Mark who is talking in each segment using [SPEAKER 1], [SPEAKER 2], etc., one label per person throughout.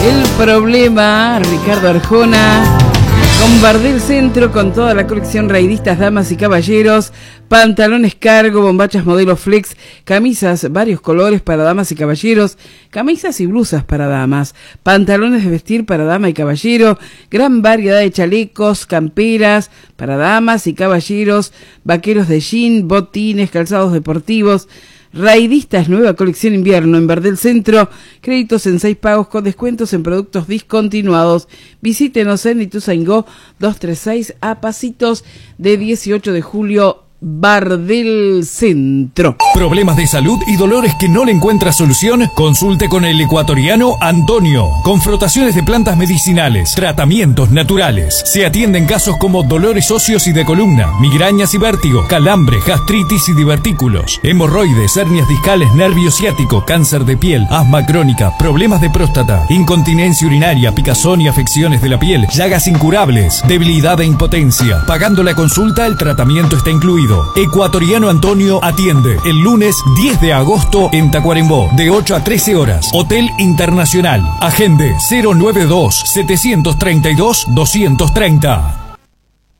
[SPEAKER 1] El problema, Ricardo Arjona, con Bardel Centro, con toda la colección raidistas, damas y caballeros, pantalones cargo, bombachas modelo flex, camisas, varios colores para damas y caballeros, camisas y blusas para damas, pantalones de vestir para dama y caballero, gran variedad de chalecos, camperas para damas y caballeros, vaqueros de jean, botines, calzados deportivos. Raidistas, nueva colección invierno en Bardel Centro, créditos en 6 pagos con descuentos en productos discontinuados. Visítenos en Ituzaingó 236 a pasitos de 18 de julio, Bardel Centro.
[SPEAKER 2] ¿Problemas de salud y dolores que no le encuentra solución? Consulte con el ecuatoriano Antonio. Con frotaciones de plantas medicinales, tratamientos naturales. Se atienden casos como dolores óseos y de columna, migrañas y vértigo, calambre, gastritis y divertículos, hemorroides, hernias discales, nervio ciático, cáncer de piel, asma crónica, problemas de próstata, incontinencia urinaria, picazón y afecciones de la piel, llagas incurables, debilidad e impotencia. Pagando la consulta, el tratamiento está incluido. Ecuatoriano Antonio atiende el lunes 10 de agosto en Tacuarembó, de 8 a 13 horas. Hotel Internacional. Agende 092-732-230.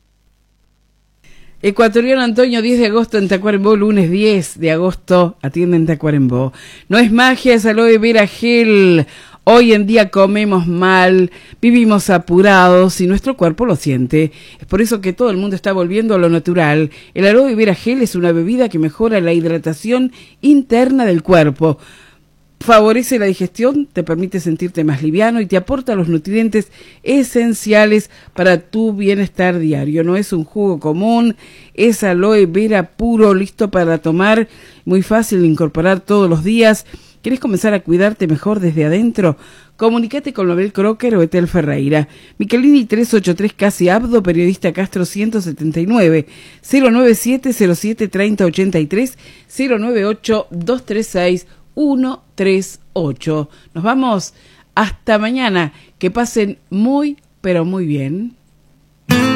[SPEAKER 1] Ecuatoriano Antonio, 10 de agosto en Tacuarembó, lunes 10 de agosto, atiende en Tacuarembó. No es magia, es aloe vera gel. Hoy en día comemos mal, vivimos apurados y nuestro cuerpo lo siente. Es por eso que todo el mundo está volviendo a lo natural. El aloe vera gel es una bebida que mejora la hidratación interna del cuerpo. Favorece la digestión, te permite sentirte más liviano y te aporta los nutrientes esenciales para tu bienestar diario. No es un jugo común, es aloe vera puro, listo para tomar, muy fácil de incorporar todos los días. ¿Querés comenzar a cuidarte mejor desde adentro? Comunicate con Nobel Crocker o Etel Ferreira. Michelini 383 Casi Abdo, periodista Castro 179, 097-07-3083, 098-236-138. Nos vamos hasta mañana. Que pasen muy, pero muy bien.